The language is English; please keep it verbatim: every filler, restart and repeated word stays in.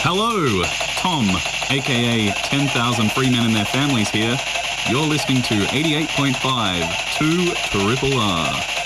Hello, Tom, aka ten thousand Free Men and Their Families here. You're listening to eighty-eight point five, two Triple R.